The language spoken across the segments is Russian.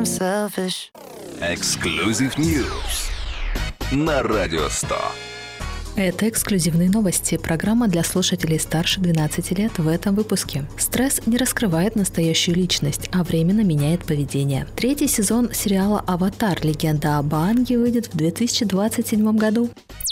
selfish. Exclusive News на Радио 100. Это эксклюзивные новости. Программа для слушателей старше 12 лет в этом выпуске. Стресс не раскрывает настоящую личность, а временно меняет поведение. 3-й сезон сериала «Аватар. Легенда об Аанге» выйдет в 2027 году.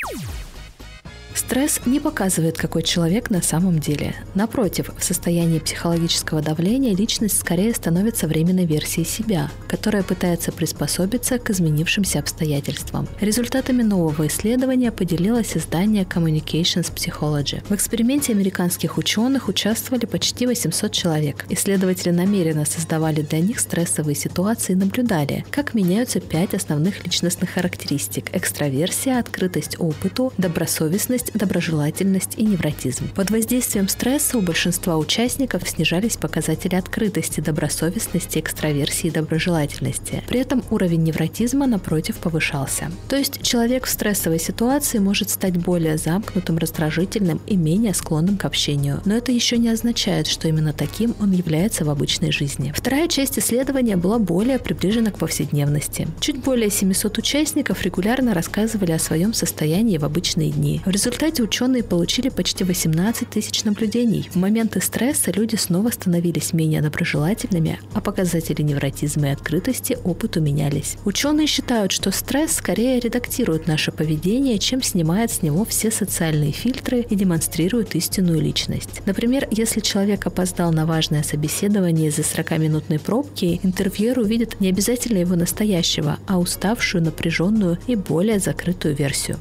Стресс не показывает, какой человек на самом деле. Напротив, в состоянии психологического давления личность скорее становится временной версией себя, которая пытается приспособиться к изменившимся обстоятельствам. Результатами нового исследования поделилось издание Communications Psychology. В эксперименте американских ученых участвовали почти 800 человек. Исследователи намеренно создавали для них стрессовые ситуации и наблюдали, как меняются 5 основных личностных характеристик – экстраверсия, открытость опыту, добросовестность, доброжелательность и невротизм. Под воздействием стресса у большинства участников снижались показатели открытости, добросовестности, экстраверсии и доброжелательности. При этом уровень невротизма, напротив, повышался. То есть человек в стрессовой ситуации может стать более замкнутым, раздражительным и менее склонным к общению. Но это еще не означает, что именно таким он является в обычной жизни. Вторая часть исследования была более приближена к повседневности. Чуть более 700 участников регулярно рассказывали о своем состоянии в обычные дни. В результате ученые получили почти 18 тысяч наблюдений. В моменты стресса люди снова становились менее доброжелательными, а показатели невротизма и открытости опыту менялись. Ученые считают, что стресс скорее редактирует наше поведение, чем снимает с него все социальные фильтры и демонстрирует истинную личность. Например, если человек опоздал на важное собеседование из-за 40-минутной пробки, интервьюер увидит не обязательно его настоящего, а уставшую, напряженную и более закрытую версию.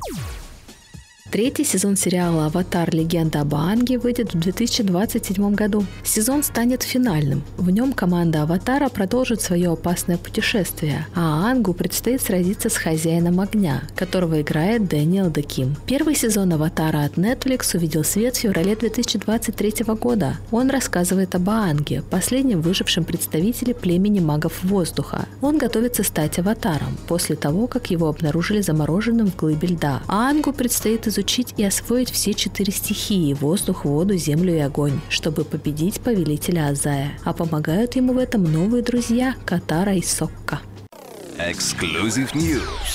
3-й сезон сериала «Аватар. Легенда об Аанге» выйдет в 2027 году. Сезон станет финальным. В нем команда «Аватара» продолжит свое опасное путешествие, а Аангу предстоит сразиться с хозяином огня, которого играет Дэниел Дэ Ким. Первый сезон «Аватара» от Netflix увидел свет в феврале 2023 года. Он рассказывает об Аанге, последнем выжившем представителе племени магов воздуха. Он готовится стать аватаром после того, как его обнаружили замороженным в глыбе льда. Аангу предстоит изучить и освоить все 4 стихии – воздух, воду, землю и огонь, чтобы победить повелителя Азая. А помогают ему в этом новые друзья – Катара и Сокка. Exclusive News.